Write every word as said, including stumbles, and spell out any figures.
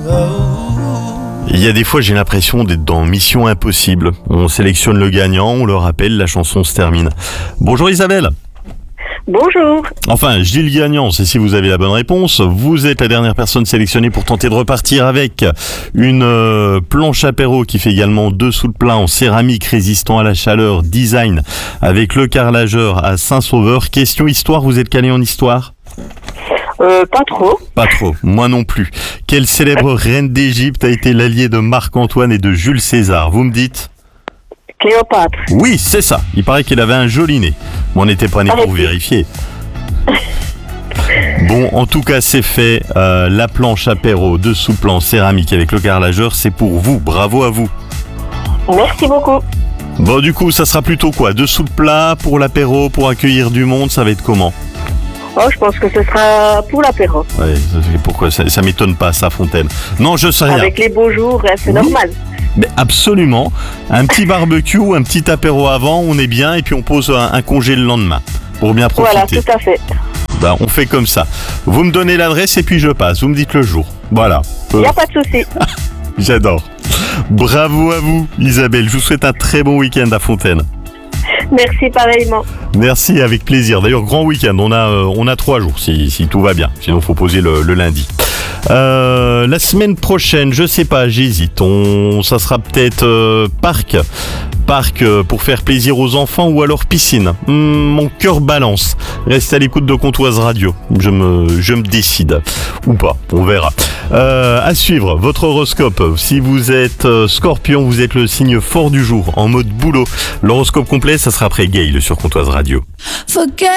Il y a des fois, j'ai l'impression d'être dans Mission Impossible. On sélectionne le gagnant, on le rappelle, la chanson se termine. Bonjour Isabelle. Bonjour. Enfin, je dis le gagnant, c'est si vous avez la bonne réponse. Vous êtes la dernière personne sélectionnée pour tenter de repartir avec une euh, planche apéro qui fait également deux sous le plat en céramique résistant à la chaleur, design avec le carrelageur à Saint-Sauveur. Question histoire, vous êtes calé en histoire ? Euh, pas trop. Pas trop, moi non plus. Quelle célèbre reine d'Égypte a été l'alliée de Marc-Antoine et de Jules César ? Vous me dites ? Cléopâtre. Oui, c'est ça. Il paraît qu'elle avait un joli nez. Moi, on n'était pas né pour vérifier. Bon, en tout cas, c'est fait. Euh, la planche apéro de sous-plan céramique avec le carrelageur, c'est pour vous. Bravo à vous. Merci beaucoup. Bon, du coup, ça sera plutôt quoi ? Dessous le plat, pour l'apéro, pour accueillir du monde, ça va être comment ? Oh, je pense que ce sera pour l'apéro. Ouais, pourquoi ça, ça m'étonne pas, ça, Fontaine. Non, je sais rien. Avec les beaux jours, c'est oui. normal. Mais absolument. Un petit barbecue, un petit apéro avant, on est bien, et puis on pose un, un congé le lendemain pour bien profiter. Voilà, tout à fait. Ben, on fait comme ça. Vous me donnez l'adresse et puis je passe. Vous me dites le jour. Voilà. Il n'y a pas de souci. J'adore. Bravo à vous, Isabelle. Je vous souhaite un très bon week-end à Fontaine. Merci pareillement. Merci, avec plaisir. D'ailleurs, grand week-end. On a, euh, on a trois jours si, si tout va bien. Sinon, il faut poser le, le lundi. Euh, la semaine prochaine, je sais pas, j'hésite. On, ça sera peut-être euh, parc. Parc euh, pour faire plaisir aux enfants ou alors piscine. Hum, mon cœur balance. Restez à l'écoute de Comtoise Radio. Je me, je me décide. Ou pas, on verra. Euh, à suivre, votre horoscope. Si vous êtes euh, Scorpion, vous êtes le signe fort du jour, en mode boulot. L'horoscope complet, ça sera après Gail sur Comtoise Radio. Forget